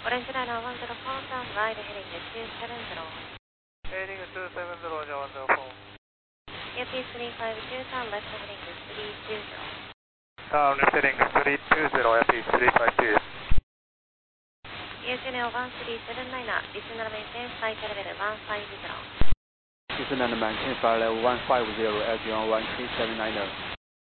Orange Liner 1047, wide heading 270. Heading 270, 104. Yankee 352, turn left heading 320. Turn left heading 320, Yankee 352. Channel 1379, descend maintain flight level 150. Descend and maintain flight level 150, Air 1379.